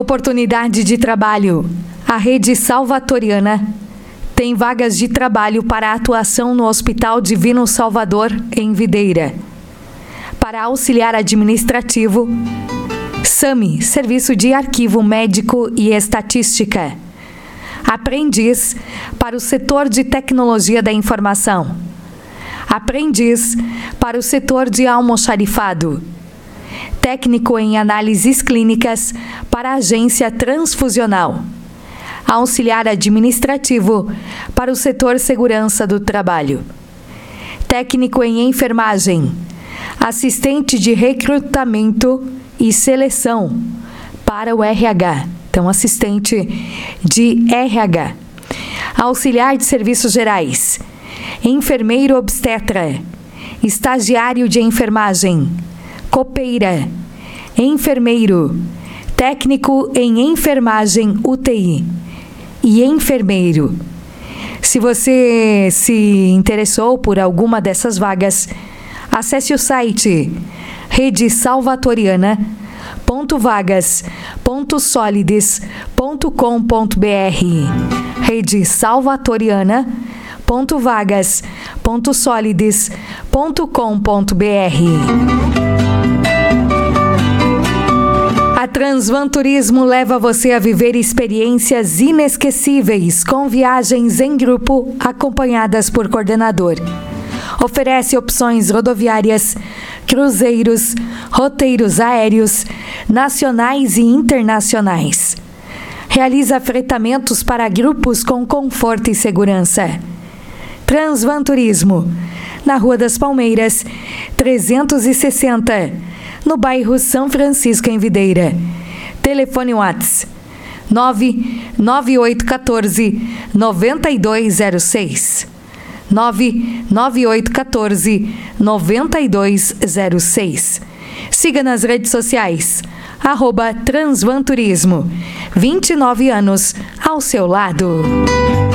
Oportunidade de trabalho. A Rede Salvatoriana tem vagas de trabalho para atuação no Hospital Divino Salvador, em Videira. Para auxiliar administrativo, SAMI, Serviço de Arquivo Médico e Estatística. Aprendiz para o setor de Tecnologia da Informação. Aprendiz para o setor de almoxarifado. Técnico em análises clínicas para a agência transfusional. Auxiliar administrativo para o setor segurança do trabalho. Técnico em enfermagem. Assistente de recrutamento e seleção para o RH. Então, assistente de RH. Auxiliar de serviços gerais. Enfermeiro obstetra. Estagiário de enfermagem. Copeira, enfermeiro, técnico em enfermagem UTI e enfermeiro. Se você se interessou por alguma dessas vagas, acesse o site redesalvatoriana.vagas.solides.com.br redesalvatoriana.vagas.solides.com.br. A Transvan Turismo leva você a viver experiências inesquecíveis com viagens em grupo acompanhadas por coordenador. Oferece opções rodoviárias, cruzeiros, roteiros aéreos, nacionais e internacionais. Realiza fretamentos para grupos com conforto e segurança. Transvan Turismo, na Rua das Palmeiras, 360, no bairro São Francisco, em Videira. Telefone WhatsApp 99814-9206. 99814-9206. Siga nas redes sociais, @Transvan Turismo. 29 anos ao seu lado.